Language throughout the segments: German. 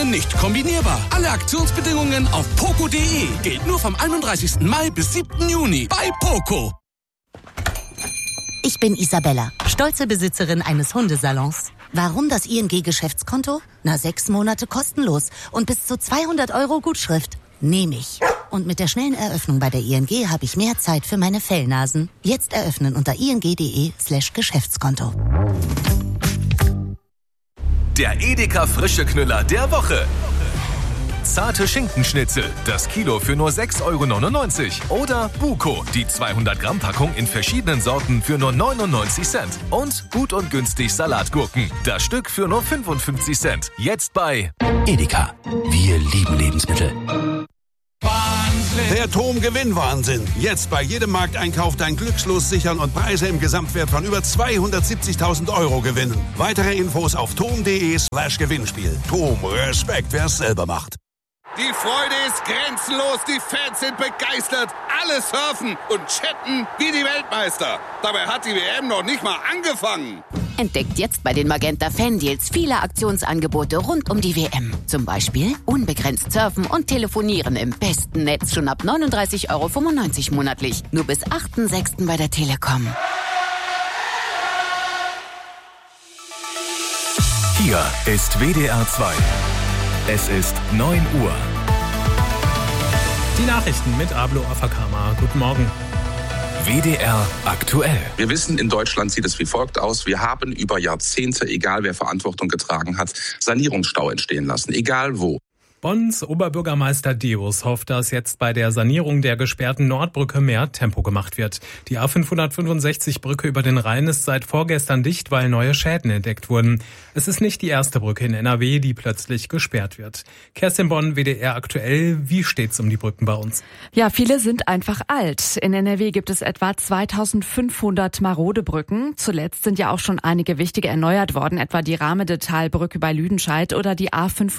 Aktionen nicht kombinierbar. Alle Aktionsbedingungen auf poco.de. Gilt nur vom 31. Mai bis 7. Juni bei Poco. Ich bin Isabella, stolze Besitzerin eines Hundesalons. Warum das ING-Geschäftskonto? 6 Monate kostenlos und bis zu 200 € Gutschrift. Nehme ich. Und mit der schnellen Eröffnung bei der ING habe ich mehr Zeit für meine Fellnasen. Jetzt eröffnen unter ing.de/Geschäftskonto. Der Edeka Frische Knüller der Woche. Zarte Schinkenschnitzel, das Kilo für nur 6,99 €. Oder Buko, die 200-Gramm-Packung in verschiedenen Sorten für nur 99 Cent. Und gut und günstig Salatgurken, das Stück für nur 55 Cent. Jetzt bei Edeka. Wir lieben Lebensmittel. Der TOM-Gewinnwahnsinn. Jetzt bei jedem Markteinkauf dein Glückslos sichern und Preise im Gesamtwert von über 270.000 € gewinnen. Weitere Infos auf tom.de/Gewinnspiel. TOM, Respekt, wer es selber macht. Die Freude ist grenzenlos, die Fans sind begeistert, alle surfen und chatten wie die Weltmeister. Dabei hat die WM noch nicht mal angefangen. Entdeckt jetzt bei den Magenta Fan-Deals viele Aktionsangebote rund um die WM. Zum Beispiel unbegrenzt surfen und telefonieren im besten Netz schon ab 39,95 € monatlich. Nur bis 8.6. bei der Telekom. Hier ist WDR 2. Es ist 9 Uhr. Die Nachrichten mit Ablo Afakama. Guten Morgen. WDR aktuell. Wir wissen, in Deutschland sieht es wie folgt aus. Wir haben über Jahrzehnte, egal wer Verantwortung getragen hat, Sanierungsstau entstehen lassen, egal wo. Bonns Oberbürgermeister Deus hofft, dass jetzt bei der Sanierung der gesperrten Nordbrücke mehr Tempo gemacht wird. Die A565-Brücke über den Rhein ist seit vorgestern dicht, weil neue Schäden entdeckt wurden. Es ist nicht die erste Brücke in NRW, die plötzlich gesperrt wird. Kerstin Bonn, WDR aktuell. Wie steht's um die Brücken bei uns? Ja, viele sind einfach alt. In NRW gibt es etwa 2500 marode Brücken. Zuletzt sind ja auch schon einige wichtige erneuert worden, etwa die Rahmedetalbrücke bei Lüdenscheid oder die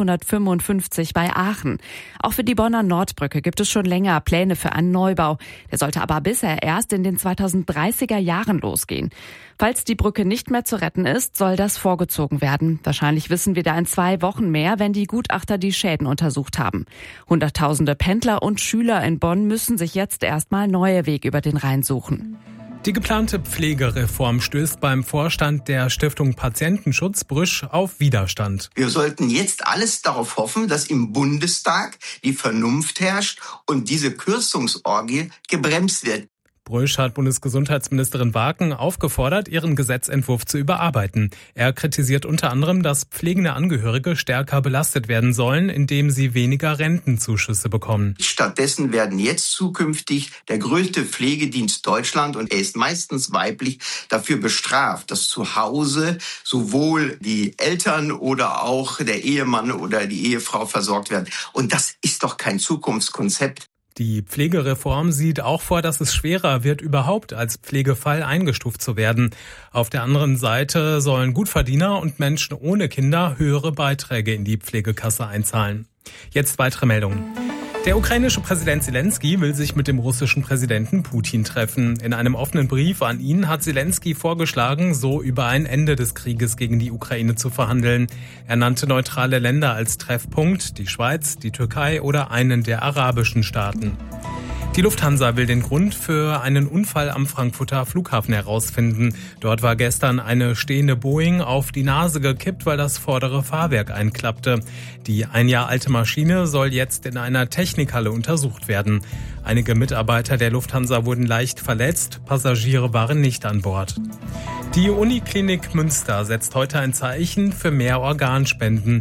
A555 bei Aachen. Auch für die Bonner Nordbrücke gibt es schon länger Pläne für einen Neubau. Der sollte aber bisher erst in den 2030er Jahren losgehen. Falls die Brücke nicht mehr zu retten ist, soll das vorgezogen werden. Wahrscheinlich wissen wir da in 2 Wochen mehr, wenn die Gutachter die Schäden untersucht haben. Hunderttausende Pendler und Schüler in Bonn müssen sich jetzt erstmal neue Wege über den Rhein suchen. Die geplante Pflegereform stößt beim Vorstand der Stiftung Patientenschutz Brüsch auf Widerstand. Wir sollten jetzt alles darauf hoffen, dass im Bundestag die Vernunft herrscht und diese Kürzungsorgie gebremst wird. Brüsch hat Bundesgesundheitsministerin Waken aufgefordert, ihren Gesetzentwurf zu überarbeiten. Er kritisiert unter anderem, dass pflegende Angehörige stärker belastet werden sollen, indem sie weniger Rentenzuschüsse bekommen. Stattdessen werden jetzt zukünftig der größte Pflegedienst Deutschland, und er ist meistens weiblich, dafür bestraft, dass zu Hause sowohl die Eltern oder auch der Ehemann oder die Ehefrau versorgt werden. Und das ist doch kein Zukunftskonzept. Die Pflegereform sieht auch vor, dass es schwerer wird, überhaupt als Pflegefall eingestuft zu werden. Auf der anderen Seite sollen Gutverdiener und Menschen ohne Kinder höhere Beiträge in die Pflegekasse einzahlen. Jetzt weitere Meldungen. Der ukrainische Präsident Zelensky will sich mit dem russischen Präsidenten Putin treffen. In einem offenen Brief an ihn hat Zelensky vorgeschlagen, so über ein Ende des Krieges gegen die Ukraine zu verhandeln. Er nannte neutrale Länder als Treffpunkt, die Schweiz, die Türkei oder einen der arabischen Staaten. Die Lufthansa will den Grund für einen Unfall am Frankfurter Flughafen herausfinden. Dort war gestern eine stehende Boeing auf die Nase gekippt, weil das vordere Fahrwerk einklappte. Die 1 Jahr alte Maschine soll jetzt in einer Technikhalle untersucht werden. Einige Mitarbeiter der Lufthansa wurden leicht verletzt, Passagiere waren nicht an Bord. Die Uniklinik Münster setzt heute ein Zeichen für mehr Organspenden.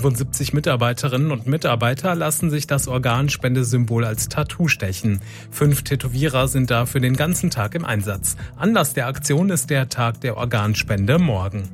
75 Mitarbeiterinnen und Mitarbeiter lassen sich das Organspendesymbol als Tattoo stechen. 5 Tätowierer sind dafür den ganzen Tag im Einsatz. Anlass der Aktion ist der Tag der Organspende morgen.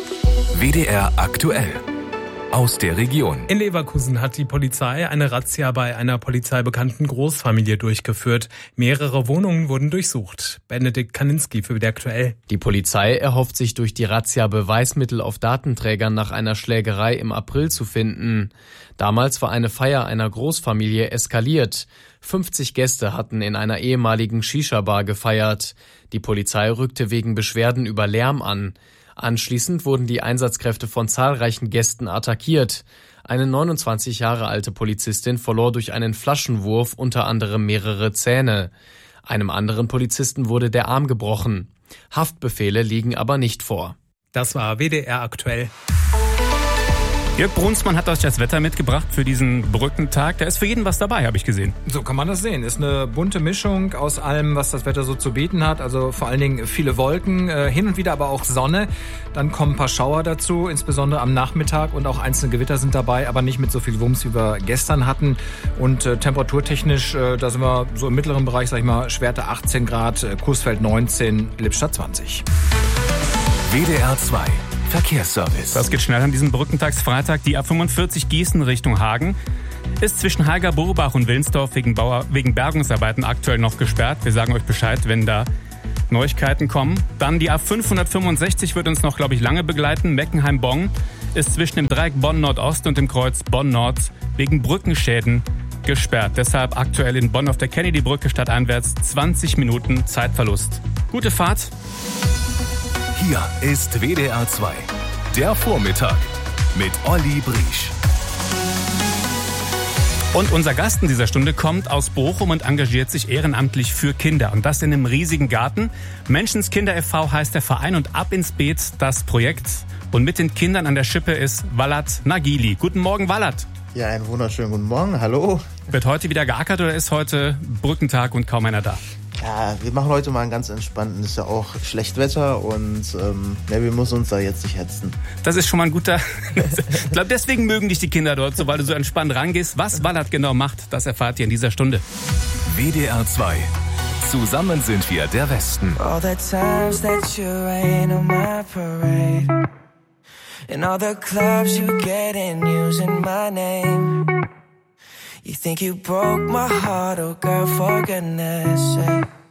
WDR aktuell. Aus der Region. In Leverkusen hat die Polizei eine Razzia bei einer polizeibekannten Großfamilie durchgeführt. Mehrere Wohnungen wurden durchsucht. Benedikt Kaninski für WDR aktuell. Die Polizei erhofft sich durch die Razzia Beweismittel auf Datenträgern nach einer Schlägerei im April zu finden. Damals war eine Feier einer Großfamilie eskaliert. 50 Gäste hatten in einer ehemaligen Shisha-Bar gefeiert. Die Polizei rückte wegen Beschwerden über Lärm an. Anschließend wurden die Einsatzkräfte von zahlreichen Gästen attackiert. Eine 29 Jahre alte Polizistin verlor durch einen Flaschenwurf unter anderem mehrere Zähne. Einem anderen Polizisten wurde der Arm gebrochen. Haftbefehle liegen aber nicht vor. Das war WDR aktuell. Jörg Brunsmann hat euch das Wetter mitgebracht für diesen Brückentag. Da ist für jeden was dabei, habe ich gesehen. So kann man das sehen. Ist eine bunte Mischung aus allem, was das Wetter so zu bieten hat. Also vor allen Dingen viele Wolken, hin und wieder aber auch Sonne. Dann kommen ein paar Schauer dazu, insbesondere am Nachmittag. Und auch einzelne Gewitter sind dabei, aber nicht mit so viel Wumms, wie wir gestern hatten. Und temperaturtechnisch, da sind wir so im mittleren Bereich, sag ich mal, Schwerte 18 Grad, Coesfeld 19, Lippstadt 20. WDR 2 Verkehrsservice. Das geht schnell an diesem Brückentagsfreitag. Die A45 Gießen Richtung Hagen ist zwischen Haiger-Burbach und Wilnsdorf wegen Bergungsarbeiten aktuell noch gesperrt. Wir sagen euch Bescheid, wenn da Neuigkeiten kommen. Dann die A565 wird uns noch, glaube ich, lange begleiten. Meckenheim-Bonn ist zwischen dem Dreieck Bonn-Nordost und dem Kreuz Bonn-Nord wegen Brückenschäden gesperrt. Deshalb aktuell in Bonn auf der Kennedy-Brücke stadteinwärts 20 Minuten Zeitverlust. Gute Fahrt. Hier ist WDR 2, der Vormittag mit Olli Briesch. Und unser Gast in dieser Stunde kommt aus Bochum und engagiert sich ehrenamtlich für Kinder. Und das in einem riesigen Garten. Menschenskinder e.V. heißt der Verein und Ab ins Beet das Projekt. Und mit den Kindern an der Schippe ist Walad Nagili. Guten Morgen, Walad. Ja, einen wunderschönen guten Morgen. Hallo. Wird heute wieder geackert oder ist heute Brückentag und kaum einer da? Ja, wir machen heute mal einen ganz entspannten. Ist ja auch Schlechtwetter und wir müssen uns da jetzt nicht hetzen. Das ist schon mal ein guter... Ich glaube, deswegen mögen dich die Kinder dort so, weil du so entspannt rangehst. Was Walad genau macht, das erfahrt ihr in dieser Stunde. WDR 2. Zusammen sind wir der Westen. All the times that you rain on my parade. In all the clubs you get in using my name. You think you broke my heart, oh girl, for goodness sake.